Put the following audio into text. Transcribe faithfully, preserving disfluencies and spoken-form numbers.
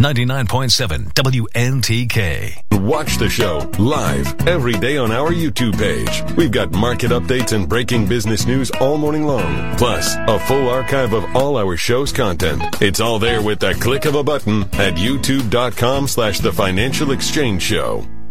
ninety-nine point seven W N T K. Watch the show live every day on our YouTube page. We've got market updates and breaking business news all morning long. Plus, a full archive of all our show's content. It's all there with the click of a button at youtube.com slash the Financial Exchange Show.